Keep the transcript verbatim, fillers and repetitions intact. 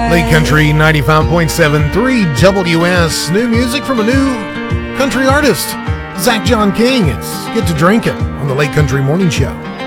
Late Country ninety-five point seven three W S. New music from a new country artist, Zach John King. It's Get to Drinking on the Late Country Morning Show.